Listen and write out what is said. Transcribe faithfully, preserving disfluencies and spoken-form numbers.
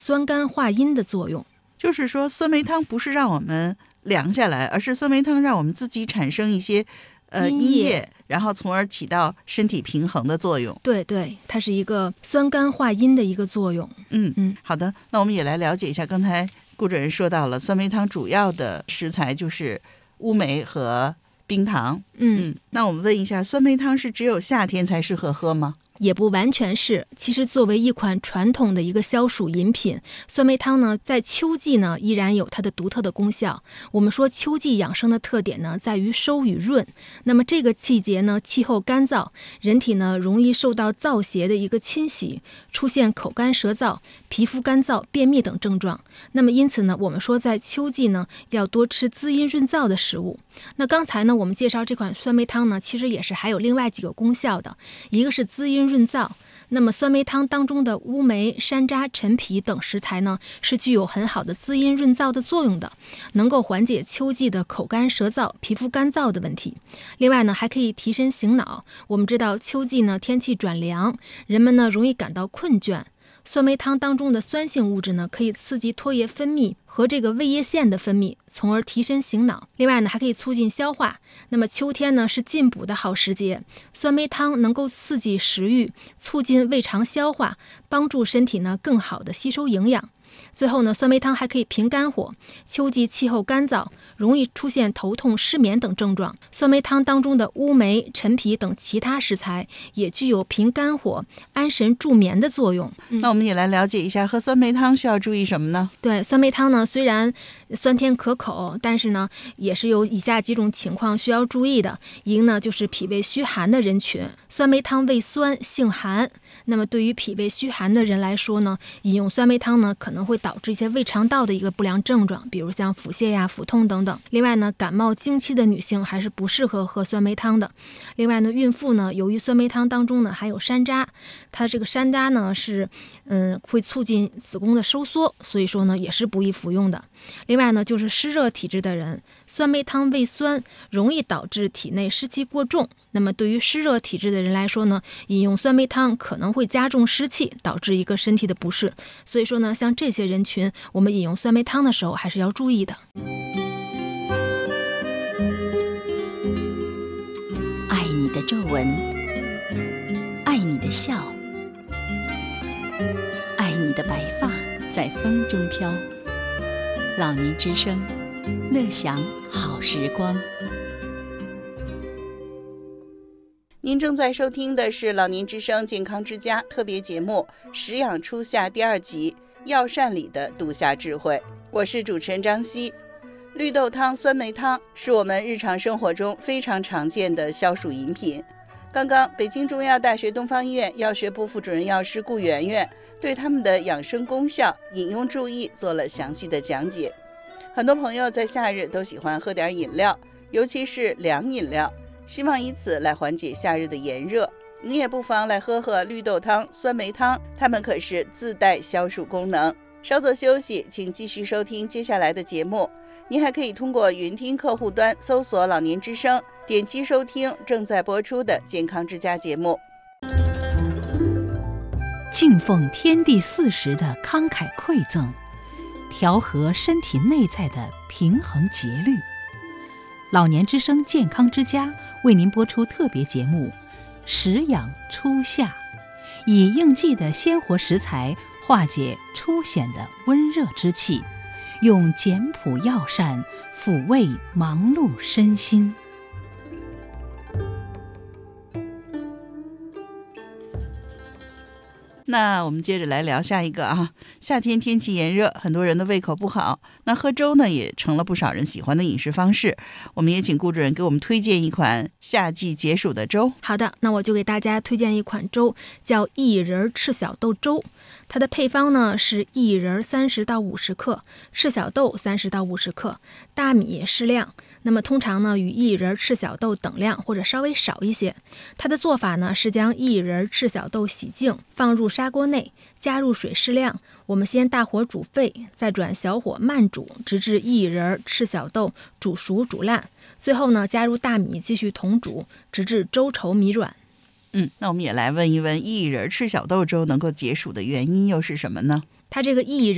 酸甘化阴的作用。 就是说酸梅汤不是让我们凉下来，而是酸梅汤让我们自己产生一些呃阴液，然后从而起到身体平衡的作用。 对对，它是一个酸甘化阴的一个作用。 嗯嗯，好的，那我们也来了解一下，刚才顾主任说到了酸梅汤主要的食材就是乌梅和冰糖。 嗯嗯，那我们问一下，酸梅汤是只有夏天才适合喝吗？ 也不完全是，其实作为一款传统的一个消暑饮品，酸梅汤呢，在秋季呢依然有它的独特的功效。我们说秋季养生的特点呢，在于收与润。那么这个季节呢，气候干燥，人体呢容易受到燥邪的一个侵袭，出现口干舌燥、皮肤干燥、便秘等症状。那么因此呢，我们说在秋季呢，要多吃滋阴润燥的食物。那刚才呢，我们介绍这款酸梅汤呢，其实也是还有另外几个功效的，一个是滋阴润燥。那么酸梅汤当中的乌梅、山楂、陈皮等食材呢，是具有很好的滋阴润燥的作用的，能够缓解秋季的口干舌燥、皮肤干燥的问题。另外呢，还可以提神醒脑。我们知道秋季呢天气转凉，人们呢容易感到困倦。酸梅汤当中的酸性物质呢，可以刺激唾液分泌和这个胃液腺的分泌，从而提神醒脑。另外呢，还可以促进消化。那么秋天呢是进补的好时节，酸梅汤能够刺激食欲，促进胃肠消化，帮助身体呢更好的吸收营养。最后呢，酸梅汤还可以平肝火。秋季气候干燥，容易出现头痛、失眠等症状。酸梅汤当中的乌梅、陈皮等其他食材也具有平肝火、安神助眠的作用。 嗯、那我们也来了解一下，喝酸梅汤需要注意什么呢？ 对，酸梅汤呢，虽然酸甜可口，但是呢，也是有以下几种情况需要注意的。一个呢，就是脾胃虚寒的人群，酸梅汤味酸，性寒。那么对于脾胃虚寒的人来说呢，饮用酸梅汤呢，可能会导致一些胃肠道的一个不良症状，比如像腹泻呀、腹痛等等。另外呢，感冒经期的女性还是不适合喝酸梅汤的。另外呢，孕妇呢，由于酸梅汤当中呢含有山楂，它这个山楂呢是嗯会促进子宫的收缩，所以说呢也是不宜服用的。另外呢，就是湿热体质的人，酸梅汤味酸，容易导致体内湿气过重。那么对于湿热体质的人来说呢，饮用酸梅汤可能会加重湿气，导致一个身体的不适。所以说呢，像这些人群，我们饮用酸梅汤的时候还是要注意的。 爱你的皱纹，爱你的笑，爱你的白发在风中飘。老年之声，乐享好时光。 您正在收听的是老年之声健康之家特别节目《食养初夏》第二集药膳里的毒夏智慧，我是主持人张希。绿豆汤、酸梅汤是我们日常生活中非常常见的消暑饮品。刚刚北京中医药大学东方医院药学部副主任药师顾媛媛对他们的养生功效、饮用注意做了详细的讲解。很多朋友在夏日都喜欢喝点饮料，尤其是凉饮料，希望以此来缓解夏日的炎热。你也不妨来喝喝绿豆汤、酸梅汤，它们可是自带消暑功能。稍作休息，请继续收听接下来的节目。您还可以通过云听客户端搜索老年之声，点击收听正在播出的健康之家节目。 敬奉天地四时的慷慨馈赠，调和身体内在的平衡节律。老年之声健康之家为您播出特别节目《食养初夏》，以应季的鲜活食材化解初显的温热之气，用简朴药膳抚慰忙碌身心。 那我们接着来聊下一个啊，夏天天气炎热，很多人的胃口不好，那喝粥呢也成了不少人喜欢的饮食方式。我们也请顾主任给我们推荐一款夏季解暑的粥。 好的，那我就给大家推荐一款粥，叫薏仁赤小豆粥。它的配方呢是薏仁三十到五十克，赤小豆三十到五十克，大米适量。那么通常呢与薏仁赤小豆等量或者稍微少一些。它的做法呢是将薏仁赤小豆洗净，放入砂锅内，加入水适量。我们先大火煮沸，再转小火慢煮，直至薏仁赤小豆煮熟煮烂。最后呢加入大米继续同煮，直至粥稠米软。 嗯，那我们也来问一问，薏仁赤小豆粥能够解暑的原因又是什么呢？ 它这个薏仁